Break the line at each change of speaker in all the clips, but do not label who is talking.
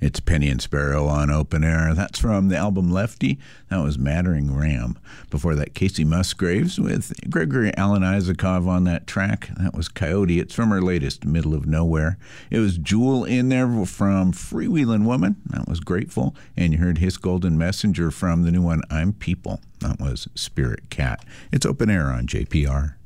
It's Penny and Sparrow on Open Air. That's from the album Lefty. That was Mattering Ram. Before that, Casey Musgraves with Gregory Alan Isakov on that track. That was Coyote. It's from her latest, Middle of Nowhere. It was Jewel in there from Freewheelin' Woman. That was Grateful. And you heard His Golden Messenger from the new one, I'm People. That was Spirit Cat. It's Open Air on JPR.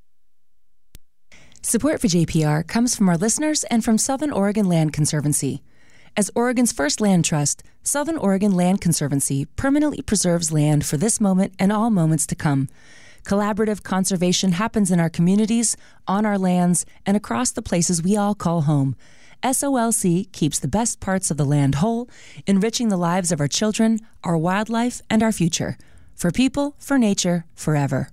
Support for JPR comes from our listeners and from Southern Oregon Land Conservancy. As Oregon's first land trust, Southern Oregon Land Conservancy permanently preserves land for this moment and all moments to come. Collaborative conservation happens in our communities, on our lands, and across the places we all call home. SOLC keeps the best parts of the land whole, enriching the lives of our children, our wildlife, and our future. For people, for nature, forever.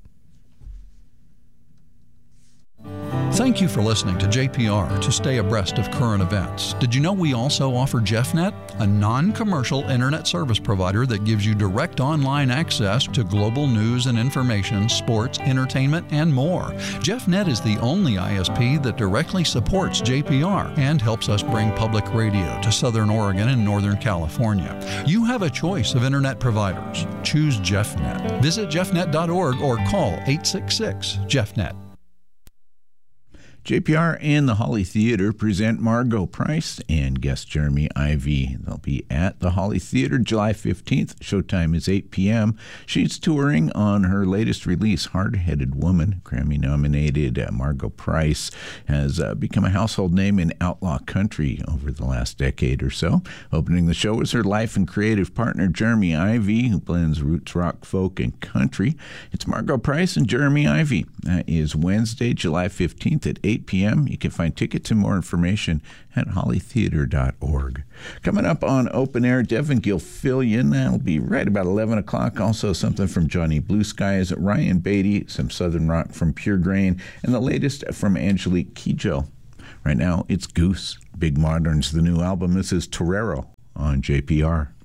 Thank you for listening to JPR to stay abreast of current events. Did you know we also offer JeffNet, a non-commercial internet service provider that gives you direct online access to global news and information, sports, entertainment, and more. JeffNet is the only ISP that directly supports JPR and helps us bring public radio to Southern Oregon and Northern California. You have a choice of internet providers. Choose JeffNet. Visit jeffnet.org or call 866-JeffNet.
JPR and the Holly Theater present Margot Price and guest Jeremy Ivy. They'll be at the Holly Theater July 15th. Showtime is 8 p.m. She's touring on her latest release, Hard-Headed Woman. Grammy-nominated Margot Price has become a household name in outlaw country over the last decade or so. Opening the show is her life and creative partner, Jeremy Ivy, who blends roots rock, folk, and country. It's Margot Price and Jeremy Ivy. That is Wednesday, July 15th at 8 p.m. You can find tickets and more information at hollytheater.org. Coming up on Open Air, Devin Gilfillian. That'll be right about 11 o'clock. Also something from Johnny Blue Skies, Ryan Beatty, some Southern rock from Pure Grain, and the latest from Angelique Kidjo. Right now, it's Goose. Big Modern's the new album. This is Torero on JPR.